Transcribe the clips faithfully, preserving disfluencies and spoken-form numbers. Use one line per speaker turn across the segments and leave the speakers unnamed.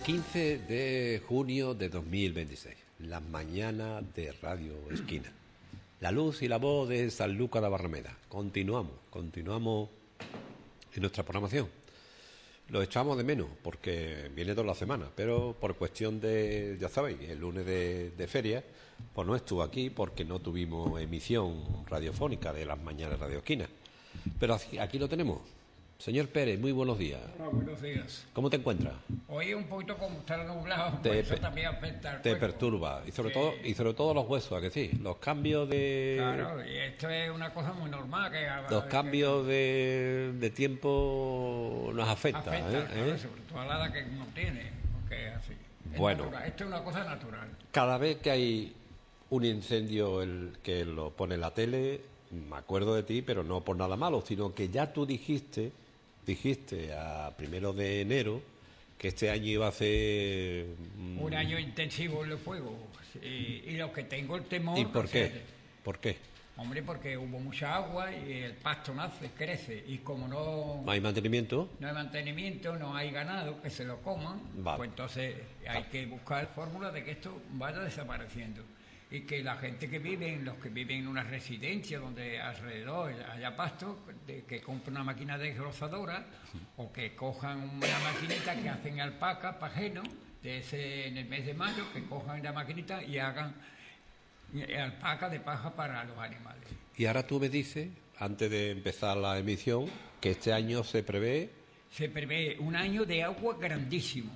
quince de junio de dos mil veintiséis, las mañanas de Radio Esquina. La luz y la voz de Sanlúcar de Barrameda. Continuamos, continuamos en nuestra programación. Lo echamos de menos porque viene toda la semana, pero por cuestión de, ya sabéis, el lunes de, de feria, pues no estuvo aquí porque no tuvimos emisión radiofónica de las mañanas de Radio Esquina. Pero aquí, aquí lo tenemos. Señor Pérez, muy buenos días.
Hola, buenos días.
¿Cómo te encuentras?
Hoy un poquito como está nublado,
Te,
pues eso también afecta al
te
cuerpo.
perturba, y sobre
Sí.
todo y sobre todo los huesos, ¿a que sí? Los cambios de...
Claro, y esto es una cosa muy normal. Que
Los
que-
cambios de, de tiempo nos afecta,
afecta,
¿eh?
claro,
¿Eh?
sobre todo a la edad que uno tiene, porque es así. Es
Bueno.
natural. Esto es una cosa natural.
Cada vez que hay un incendio el que lo pone en la tele, me acuerdo de ti, pero no por nada malo, sino que ya tú dijiste, dijiste a primero de enero que este año iba a ser... mm,
Un año intensivo en el fuego. Y, y lo que tengo el temor...
¿Y por
o sea,
qué? ¿Por qué?
Hombre, porque hubo mucha agua y el pasto nace, crece. Y como no...
¿No hay mantenimiento?
no hay mantenimiento, no hay ganado que se lo coman,
Vale.
pues entonces hay que buscar fórmulas de que esto vaya desapareciendo y que la gente que vive, en los que viven en una residencia donde alrededor haya pasto, de, que compre una máquina desgrozadora o que cojan una maquinita que hacen alpaca, pajeno, de ese, en el mes de mayo, que cojan la maquinita y hagan alpaca de paja para los animales.
Y ahora tú me dices, antes de empezar la emisión, que este año se prevé...
Se prevé un año de agua grandísimo,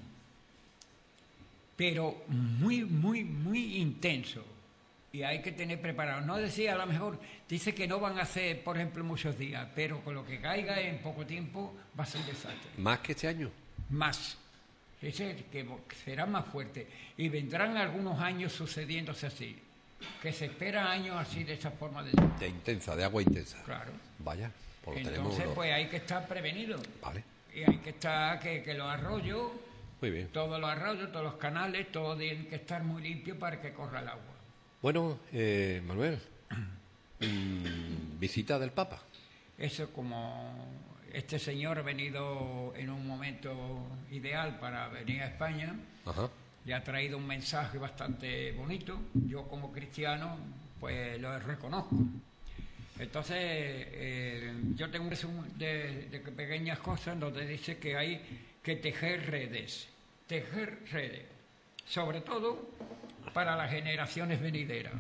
pero muy, muy, muy intenso. Y hay que tener preparado. No decía, a lo mejor, dice que no van a hacer, por ejemplo, muchos días, pero con lo que caiga en poco tiempo va a ser un desastre.
¿Más que este año?
Más. Ese que será más fuerte. Y vendrán algunos años sucediéndose así. Que se espera años así, de esa forma de...
De intensa, de agua intensa.
Claro.
Vaya, pues lo
Entonces,
tenemos...
pues hay que estar prevenido.
Vale,
Y hay que estar, que, que los arroyos,
muy bien.
todos los arroyos, todos los canales, todo tienen que estar muy limpios para que corra el agua.
Bueno, eh, Manuel, mm, visita del Papa.
Eso, como este señor ha venido en un momento ideal para venir a España,
Ajá.
le ha traído un mensaje bastante bonito. Yo como cristiano pues lo reconozco. Entonces eh, yo tengo un resumen de, de pequeñas cosas donde dice que hay que tejer redes, tejer redes, sobre todo para las generaciones venideras,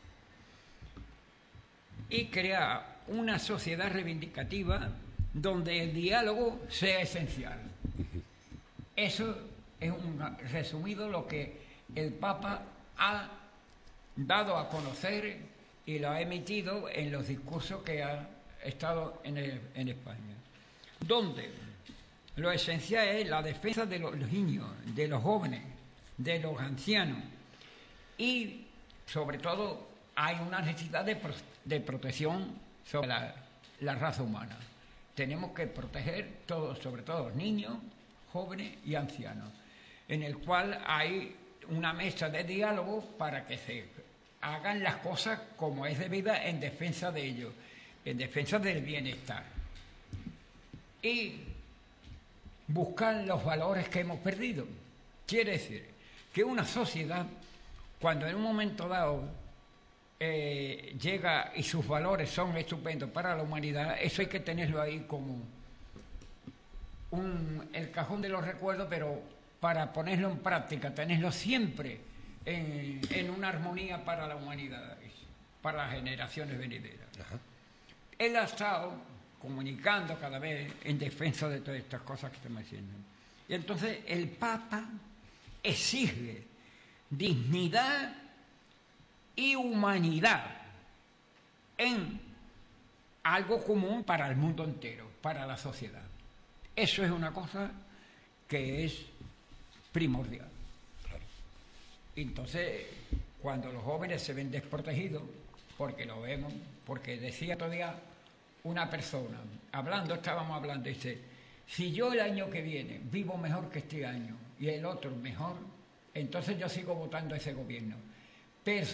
y crear una sociedad reivindicativa donde el diálogo sea esencial. Eso es un resumido lo que el Papa ha dado a conocer y lo ha emitido en los discursos que ha estado en, el, en España, donde lo esencial es la defensa de los niños, de los jóvenes, de los ancianos, y sobre todo hay una necesidad de, pro, de protección sobre la, la raza humana. Tenemos que proteger todos, sobre todo niños, jóvenes y ancianos, en el cual hay una mesa de diálogo para que se hagan las cosas como es debida en defensa de ellos, en defensa del bienestar. Y buscar los valores que hemos perdido. Quiere decir que una sociedad, cuando en un momento dado eh, llega y sus valores son estupendos para la humanidad, eso hay que tenerlo ahí como un, el cajón de los recuerdos, pero para ponerlo en práctica, tenerlo siempre en, en una armonía para la humanidad, para las generaciones venideras.
Ajá.
Él ha estado comunicando cada vez en defensa de todas estas cosas que estamos haciendo. Y entonces el Papa exige dignidad y humanidad en algo común para el mundo entero, para la sociedad. Eso es una cosa que es primordial.
Claro.
Entonces, cuando los jóvenes se ven desprotegidos, porque lo vemos, porque decía todavía una persona, hablando, estábamos hablando, dice, si yo el año que viene vivo mejor que este año y el otro mejor, entonces yo sigo votando a ese gobierno. Pero